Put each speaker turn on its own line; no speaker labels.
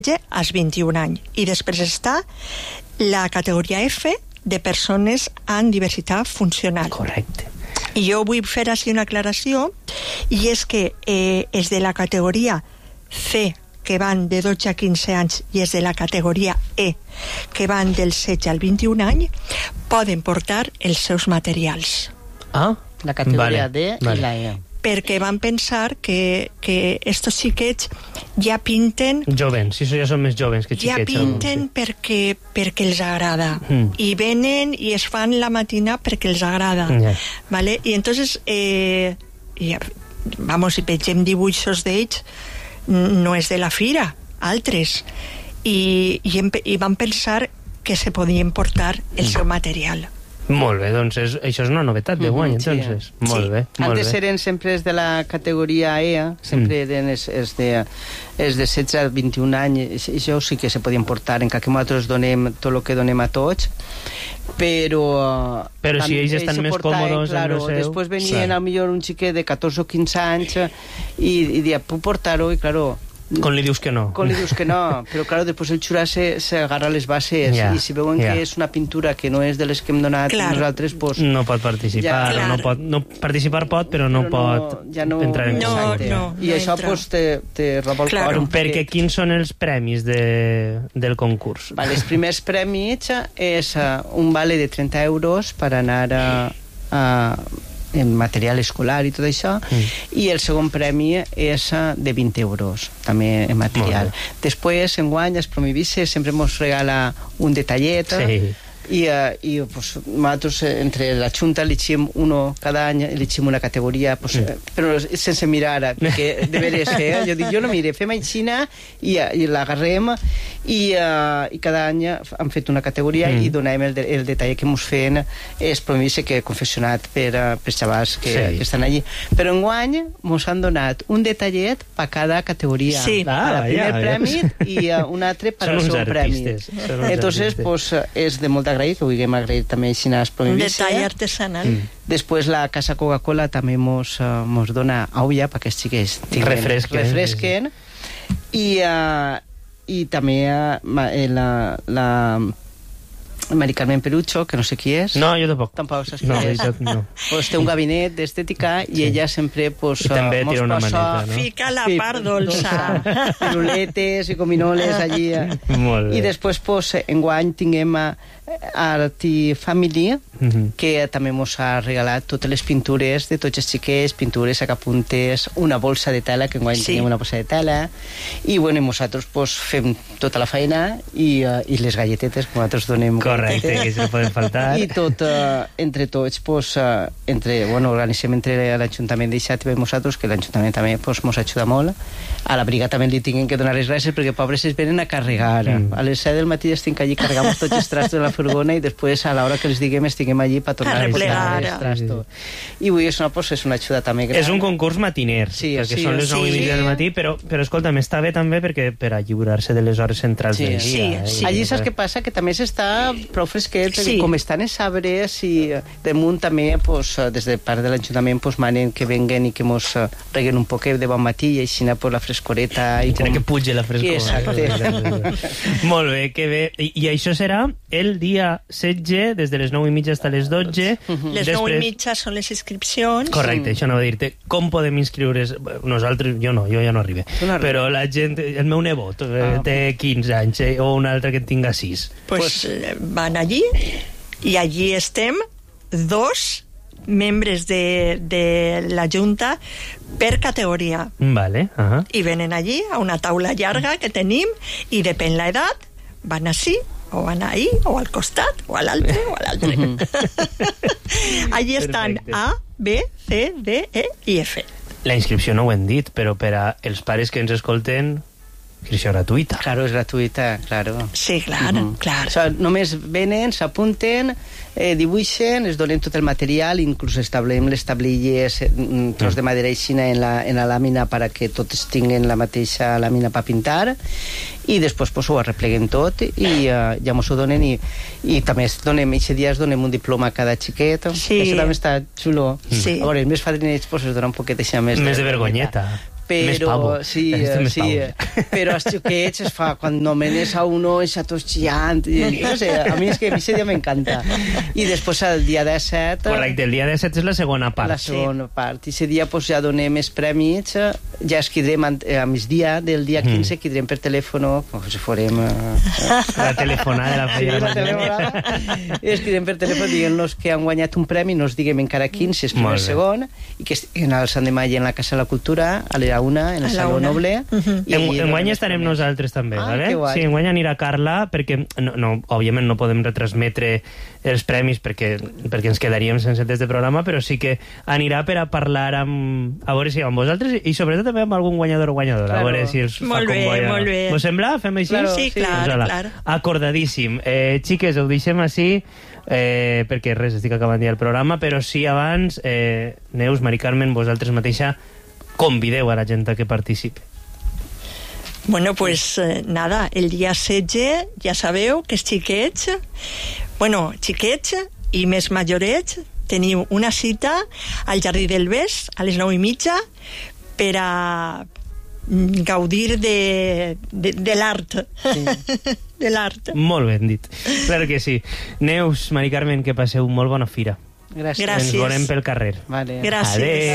als 21 anys. I després està la categoria F de persones amb diversitat funcional.
Correcte.
I jo vull fer així una aclaració, i és que és de la categoria C, que van de 12 a 15 anys, i és de la categoria E, que van del 16 al 21 anys, poden portar els seus materials.
Ah,
la categoria D i la E.
Perquè van pensar que estos xiquets ja pinten...
Jovens, si ja són més jovens que xiquets.
Ja pinten perquè els agrada. I venen i es fan la matina perquè els agrada. ¿Vale? I entonces, vamos, si vegem dibuixos d'ells, no és de la fira, altres. I van pensar que se podien portar el seu material.
Molt bé, doncs això és una novetat de guany, entonces. Molt bé.
Antes eren sempre els de la categoria E, sempre eren els de 16 a 21 anys, això sí que se podien portar, encara que nosaltres donem tot el que donem a tots, però
si ells estan més còmodes en el seu...
Després venien millor un xiquet de 14 o 15 anys i deia, puc portar-ho? I claro...
Con li dius que no.
Con li dius que no, però claro, després el xurà se agarra les bases i si veuen que és una pintura que no és de les que hem donat nosaltres, pues...
No pot participar, participar pot, però no pot entrar en contacte.
I això pues te roba el cor.
Perquè quins són els premis del concurs?
Els primers premis és un vale de 30 euros per anar en material escolar i tot això, i el segon premi és de 20 euros també en material. Després, enguany, els Promivice sempre ens regala un detallet i pues, nosaltres entre la Junta elegim cada any elegim una categoria, pues, però sense mirar, perquè de veres, jo dic, jo no mire, fem aixina i l'agarrem i cada any hem fet una categoria i donem el detall que ens feien és Promivice, que confeccionat per xavals que estan allí. Però enguany ens han donat un detallet per cada categoria.
Sí.
El primer premi i un altre per al segon premi. Entonces, pues, és de molta agrair, que vulguem agrair també així als Promivice.
Un detall artesanal.
Després la Casa Coca-Cola també mos dona olla perquè els xiquets refresquen. I també la Mari Carmen Perucho, que no sé qui és.
No, jo tampoc.
Tampoc saps qui és. Pues té un gabinet d'estètica i ella sempre pues,
també tira una maneta, no?
Fica la part dolça.
Piruletes i cominoles allí.
Molt bé.
I després, pues, enguany tinguem Art i Family, que també ens ha regalat totes les pintures de tots els xiquets, pintures, sacapuntes, una bolsa de tela, que enguany tenim una bolsa de tela, i bueno, nosaltres pues, fem tota la feina i les galletetes, que nosaltres donem.
Correcte, que no poden faltar.
I tot, entre tots, pues, organitzem entre l'Ajuntament d'Ixat i nosaltres, que l'Ajuntament també pues, ens ajuda molt. A la brigada també li tinguem que donar les gràcies perquè pobres es venen a carregar. A les 7 del matí estic allí, carregam tots els trastos de la furgona i després a l'hora que els diguem estiguem allí per tornar a replegar els trastos. I avui és una ajuda també gran.
És un concurs matiner, perquè són les 9:30 del matí, però escolta'm, està bé també perquè per a lliurar-se de les hores centrals del dia.
Allí saps què passa? Que també s'està prou fresquet, perquè com estan els arbres i damunt també, des de part de l'Ajuntament, manen que venguen i que mos reguen un poquet de bon matí i així la frescoreta.
I que pugi la frescor. Molt bé, que bé. I això serà el dia 16, des de les 9:30 fins a les 12.
Les 9:30 són les inscripcions.
Correcte, això no va dir-te. Com podem inscriure's? Nosaltres, jo ja no arribe. Però la gent, el meu nebot té 15 anys o un altre que en tinga 6.
Pues van allí i allí estem 2 membres de la Junta per categoria.
Vale.
I venen allí a una taula llarga que tenim i depèn l'edat, van així o van ahí, o al costat, o a l'altre, o a l'altre. Allí estan A, B, C, D, E i F.
La inscripció no ho hem dit, però per als pares que ens escolten, inscripció gratuïta.
Claro, és gratuïta, claro.
Sí, clar.
O sigui, només venen, s'apunten, dibuixen, es donen tot el material, inclús establim les tablilles, tros de madera aixina en la làmina perquè tots tinguin la mateixa làmina per pintar, i després ho arrepleguem tot i ja mos ho donen i també aquest dia es donem un diploma a cada xiquet, que això també està xulo. A veure, els més fadrinets es donen un poquet així més
de vergonyeta. Més pavo.
Sí, però els xiquets es fa, quan nomenes a uno és a tots xillant, no sé, a mi és que aquest dia m'encanta. I després el dia 17...
Correcte, el dia 17 és la segona part.
La segona part. I aquest dia pues, ja donem els prèmits, ja es quedarem a migdia del dia 15, quedarem per telèfon, si farem...
La telefonada de la feina.
Sí, la telefonada. I es quedarem per telèfon dient-nos que han guanyat un premi, no es diguem encara quin, si és primer o segon, i que en el Sant de Maia en la Casa de la Cultura, a la 1, en el Saló Noble.
Enguany estarem nosaltres també, vale? Sí, enguany anirà Carla, perquè òbviament no podem retransmetre els premis perquè ens quedaríem sense temps de programa, però sí que anirà per a parlar amb... a veure si amb vosaltres i sobretot també amb algun guanyador o guanyadora. A veure si els fa com guanyar. Molt bé. Vos sembla? Fem així?
Sí, clar.
Acordadíssim. Xiques, ho deixem així perquè res, estic acabant ja el programa, però sí abans, Neus, Mari Carmen, vosaltres mateixa convideu a la gent que participi.
Bueno, pues nada, el dia 16 ja sabeu que els xiquets, xiquets i més majorets, teniu una cita al Jardí del Bes a les 9:30 per a gaudir de l'art. Sí. De l'art.
Molt ben dit. Clar que sí. Neus, Mari Carmen, que passeu molt bona fira.
Gràcies.
Ens veurem pel carrer.
Vale.
Gràcies.
Adéu.